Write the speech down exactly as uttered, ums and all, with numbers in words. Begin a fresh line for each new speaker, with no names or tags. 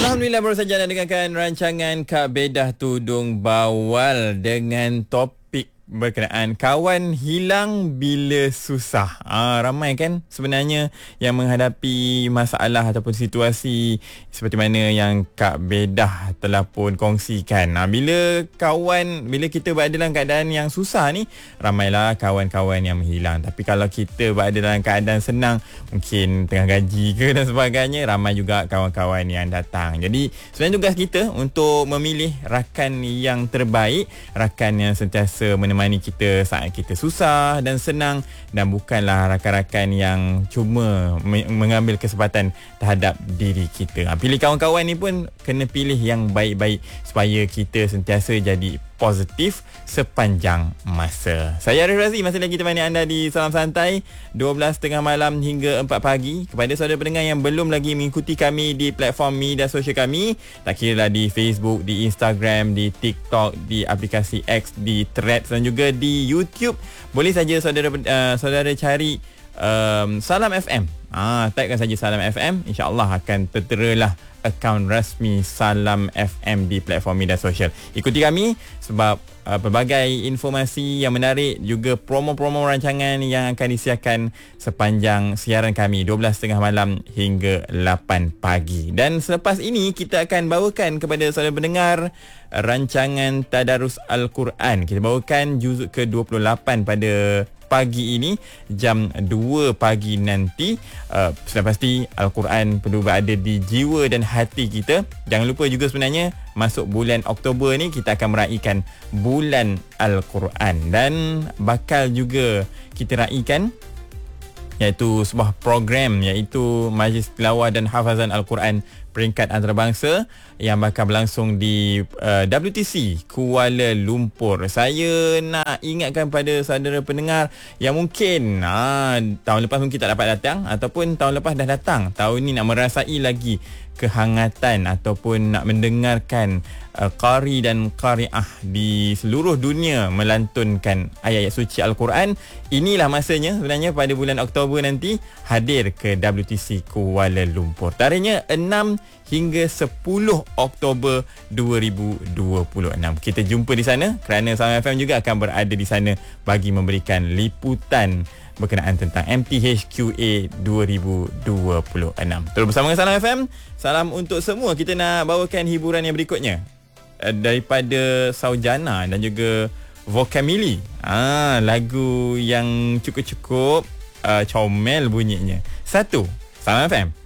Alhamdulillah, baru saja anda dengarkan rancangan Kak Bedah Tudung Bawal dengan topik berkenaan kawan hilang bila susah. Ah, ramai kan sebenarnya yang menghadapi masalah ataupun situasi seperti mana yang Kak Bedah telah pun kongsikan. Ah, bila kawan, bila kita berada dalam keadaan yang susah ni, ramailah kawan-kawan yang menghilang. Tapi kalau kita berada dalam keadaan senang, mungkin tengah gaji ke dan sebagainya, ramai juga kawan-kawan yang datang. Jadi sebenarnya tugas kita untuk memilih rakan yang terbaik, rakan yang sentiasa menemani kita saat kita susah dan senang, dan bukanlah rakan-rakan yang cuma me- mengambil kesempatan terhadap diri kita. Ha, pilih kawan-kawan ni pun kena pilih yang baik-baik supaya kita sentiasa jadi positif sepanjang masa. Saya Arif Razi, masih lagi temani anda di Salam Santai dua belas tiga puluh malam hingga empat pagi. Kepada saudara pendengar yang belum lagi mengikuti kami di platform media sosial kami, tak kira lah di Facebook, di Instagram, di TikTok, di aplikasi X, di Threads dan juga di YouTube, boleh saja saudara uh, saudara cari um, Salam F M. Ah, typekan saja Salam F M, insya-Allah akan terteralah akaun rasmi Salam F M di platform media sosial. Ikuti kami sebab uh, pelbagai informasi yang menarik, juga promo-promo rancangan yang akan disiarkan sepanjang siaran kami dua belas tiga puluh malam hingga lapan pagi. Dan selepas ini kita akan bawakan kepada saudara pendengar rancangan Tadarus Al-Quran. Kita bawakan juzuk ke dua puluh lapan pada pagi ini jam dua pagi nanti. uh, Sudah pasti Al-Quran perlu berada di jiwa dan hati kita. Jangan lupa juga sebenarnya masuk bulan Oktober ni kita akan meraihkan bulan Al-Quran, dan bakal juga kita raikan iaitu sebuah program, iaitu Majlis Tilawah dan Hafazan Al-Quran peringkat antarabangsa yang bakal berlangsung di uh, W T C Kuala Lumpur. Saya nak ingatkan pada saudara pendengar yang mungkin ah, tahun lepas mungkin tak dapat datang, ataupun tahun lepas dah datang, tahun ni nak merasai lagi kehangatan ataupun nak mendengarkan uh, qari dan qari'ah di seluruh dunia melantunkan ayat-ayat suci Al-Quran. Inilah masanya sebenarnya pada bulan Oktober nanti hadir ke W T C Kuala Lumpur. Tarikhnya enam hingga sepuluh Oktober dua ribu dua puluh enam. Kita jumpa di sana kerana Salam F M juga akan berada di sana bagi memberikan liputan berkenaan tentang M T H Q A dua ribu dua puluh enam. Terus bersama dengan Salam F M. Salam untuk semua. Kita nak bawakan hiburan yang berikutnya daripada Saujana dan juga Vocamili. Ah, lagu yang cukup-cukup uh, comel bunyinya. Satu, Salam F M.